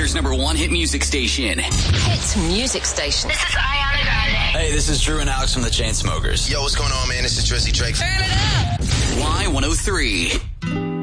Twitter's #1 hit music station. Hit music station. This is Ariana Grande. Hey, this is Drew and Alex from the Chainsmokers. Yo, what's going on, man? This is Drizzy Drake. Turn it up. Y103.